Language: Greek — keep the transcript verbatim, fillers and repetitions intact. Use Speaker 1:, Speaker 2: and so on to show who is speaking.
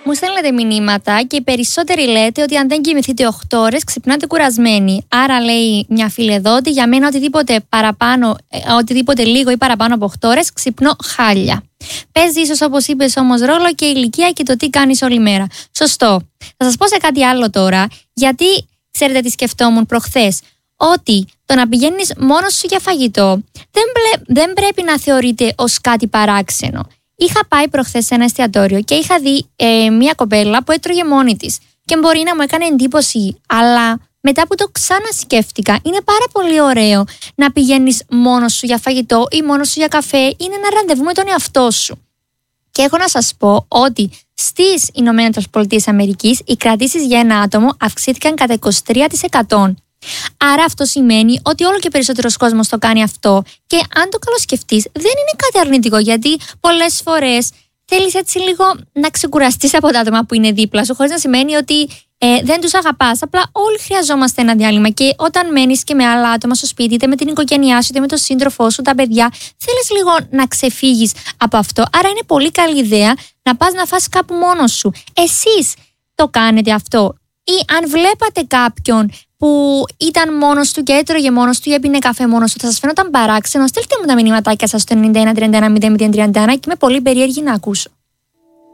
Speaker 1: Μου στέλνετε μηνύματα και οι περισσότεροι λέτε ότι αν δεν κοιμηθείτε οκτώ ώρες ξυπνάτε κουρασμένοι. Άρα λέει μια φίλη εδώ ότι για μένα οτιδήποτε, παραπάνω, οτιδήποτε λίγο ή παραπάνω από οκτώ ώρες ξυπνώ χάλια. Παίζει ίσως, όπως είπες, όμως ρόλο και η ηλικία και το τι κάνεις όλη μέρα. Σωστό. Θα σας πω σε κάτι άλλο τώρα, γιατί ξέρετε τι σκεφτόμουν προχθές. Ότι το να πηγαίνεις μόνος σου για φαγητό δεν, πλε... δεν πρέπει να θεωρείται ως κάτι παράξενο. Είχα πάει προχθές σε ένα εστιατόριο και είχα δει ε, μια κοπέλα που έτρωγε μόνη της και μπορεί να μου έκανε εντύπωση, αλλά μετά που το ξανασκέφτηκα, είναι πάρα πολύ ωραίο να πηγαίνεις μόνος σου για φαγητό ή μόνος σου για καφέ, είναι ένα ραντεβού με τον εαυτό σου. Και έχω να σας πω ότι στις Ηνωμένες Πολιτείες Αμερικής οι κρατήσεις για ένα άτομο αυξήθηκαν κατά είκοσι τρία τοις εκατό. Άρα αυτό σημαίνει ότι όλο και περισσότερος κόσμος το κάνει αυτό και αν το καλοσκεφτείς δεν είναι κάτι αρνητικό, γιατί πολλές φορές θέλεις έτσι λίγο να ξεκουραστείς από τα άτομα που είναι δίπλα σου, χωρίς να σημαίνει ότι ε, δεν τους αγαπάς. Απλά όλοι χρειαζόμαστε ένα διάλειμμα και όταν μένεις και με άλλα άτομα στο σπίτι, είτε με την οικογένειά σου, είτε με τον σύντροφό σου, τα παιδιά, θέλεις λίγο να ξεφύγεις από αυτό. Άρα είναι πολύ καλή ιδέα να πας να φας κάπου μόνος σου. Εσείς το κάνετε αυτό? Ή αν βλέπατε κάποιον που ήταν μόνος του και έτρωγε μόνος του ή έπινε καφέ μόνος του, θα σας φαίνονταν παράξενο? Στείλτε μου τα μηνύματάκια σας στο ενενήντα ένα τριάντα ένα μηδέν μηδέν τριάντα ένα και είμαι πολύ περίεργη να ακούσω.